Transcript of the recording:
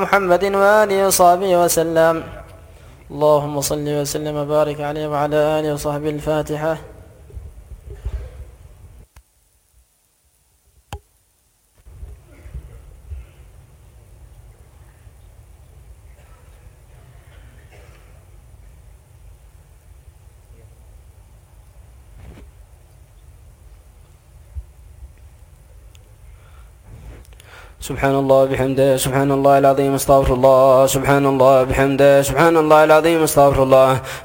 محمد وآله وصحبه وسلم. اللهم صل وسلم وبارك عليه وعلى آله وصحبه. الفاتحة. سبحان الله بحمده سبحان الله العظيم استغفر الله. سبحان الله بحمده سبحان الله العظيم استغفر الله.